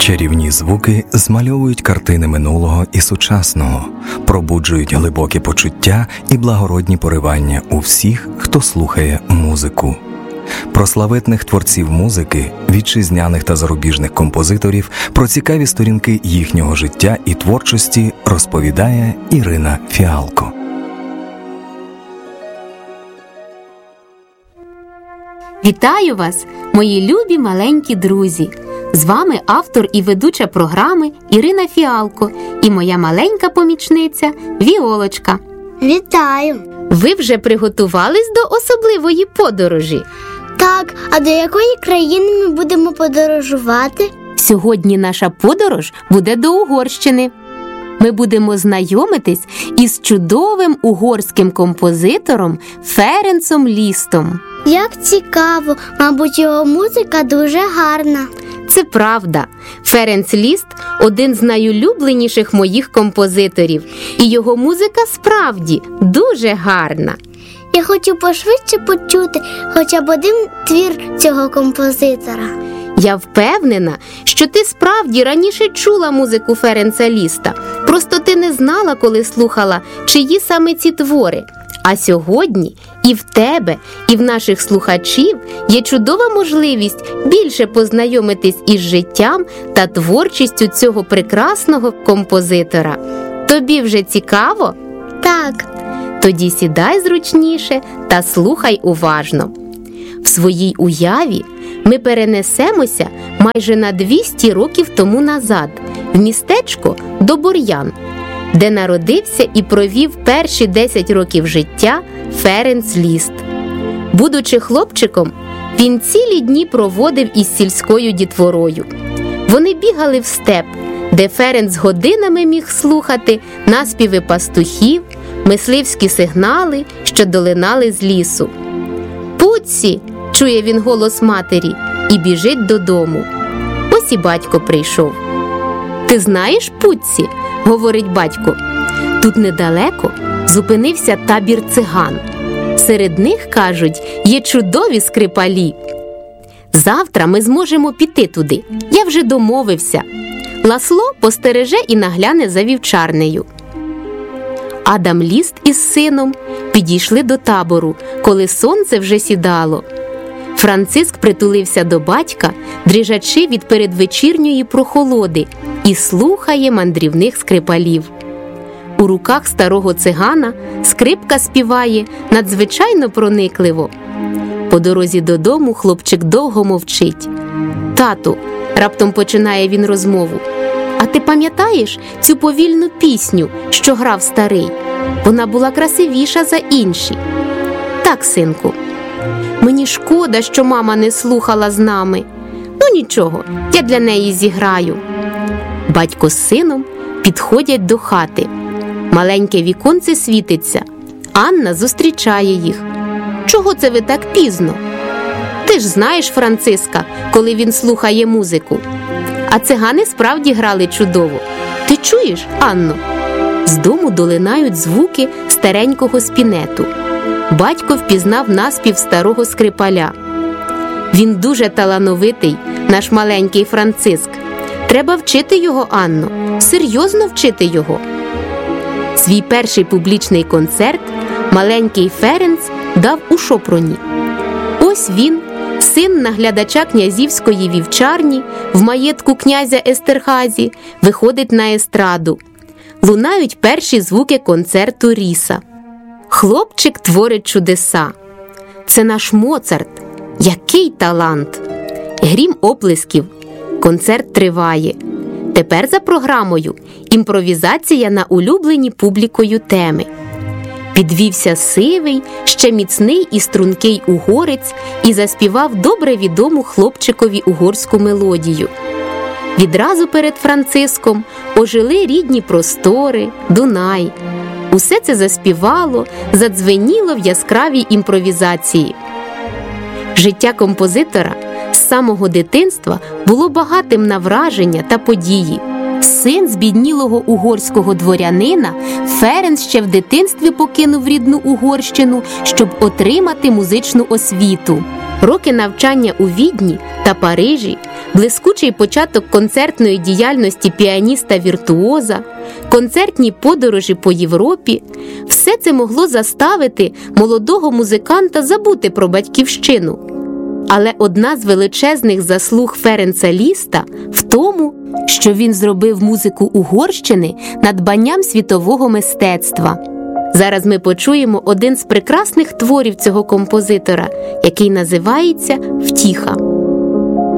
Чарівні звуки змальовують картини минулого і сучасного, пробуджують глибокі почуття і благородні поривання у всіх, хто слухає музику. Про славетних творців музики, вітчизняних та зарубіжних композиторів, про цікаві сторінки їхнього життя і творчості розповідає Ірина Фіалко. Вітаю вас, мої любі маленькі друзі! З вами автор і ведуча програми Ірина Фіалко і моя маленька помічниця Віолочка. Вітаю! Ви вже приготувались до особливої подорожі? Так, а до якої країни ми будемо подорожувати? Сьогодні наша подорож буде до Угорщини. Ми будемо знайомитись із чудовим угорським композитором Ференцом Лістом. Як цікаво, мабуть, його музика дуже гарна. Це правда. Ференц Ліст – один з найулюбленіших моїх композиторів. І його музика справді дуже гарна. Я хочу пошвидше почути хоча б один твір цього композитора. Я впевнена, що ти справді раніше чула музику Ференца Ліста. Просто ти не знала, коли слухала, чиї саме ці твори. А сьогодні і в тебе, і в наших слухачів є чудова можливість більше познайомитись із життям та творчістю цього прекрасного композитора. Тобі вже цікаво? Так. Тоді сідай зручніше та слухай уважно. В своїй уяві ми перенесемося майже на 200 років тому назад в містечко Добор'ян, де народився і провів перші 10 років життя Ференц Ліст. Будучи хлопчиком, він цілі дні проводив із сільською дітворою. Вони бігали в степ, де Ференц годинами міг слухати наспіви пастухів, мисливські сигнали, що долинали з лісу. «Пуцці!» – чує він голос матері і біжить додому. Ось і батько прийшов. «Ти знаєш, Пуцці?» – говорить батько. Тут недалеко зупинився табір циган. Серед них, кажуть, є чудові скрипалі. Завтра ми зможемо піти туди. Я вже домовився. Ласло постереже і нагляне за вівчарнею. Адам Ліст із сином підійшли до табору, коли сонце вже сідало. Франциск притулився до батька, дрижачи від передвечірньої прохолоди, і слухає мандрівних скрипалів. У руках старого цигана скрипка співає надзвичайно проникливо. По дорозі додому хлопчик довго мовчить. «Тату», – раптом починає він розмову, «а ти пам'ятаєш цю повільну пісню, що грав старий? Вона була красивіша за інші». «Так, синку». «Мені шкода, що мама не слухала з нами. Ну нічого, я для неї зіграю». Батько з сином підходять до хати. Маленьке віконце світиться. Анна зустрічає їх. «Чого це ви так пізно?» «Ти ж знаєш Франциска, коли він слухає музику. А цигани справді грали чудово. Ти чуєш, Анно?» З дому долинають звуки старенького спінету. Батько впізнав наспів старого скрипаля. «Він дуже талановитий, наш маленький Франциск. Треба вчити його, Анно, серйозно вчити його». Свій перший публічний концерт маленький Ференц дав у Шопроні. Ось він, син наглядача князівської вівчарні в маєтку князя Естерхазі, виходить на естраду. Лунають перші звуки концерту Ріса. Хлопчик творить чудеса. Це наш Моцарт. Який талант! Грім оплесків. Концерт триває. Тепер за програмою імпровізація на улюблені публікою теми. Підвівся сивий, ще міцний і стрункий угорець і заспівав добре відому хлопчикові угорську мелодію. Відразу перед Франциском ожили рідні простори, Дунай. Усе це заспівало, задзвеніло в яскравій імпровізації. Життя композитора з самого дитинства було багатим на враження та події. Син збіднілого угорського дворянина, Ференц ще в дитинстві покинув рідну Угорщину, щоб отримати музичну освіту. роки навчання у Відні та Парижі, блискучий початок концертної діяльності піаніста-віртуоза, концертні подорожі по Європі – все це могло заставити молодого музиканта забути про батьківщину. Але одна з величезних заслуг Ференца Ліста в тому, що він зробив музику Угорщини надбанням світового мистецтва. Зараз ми почуємо один з прекрасних творів цього композитора, який називається «Втіха».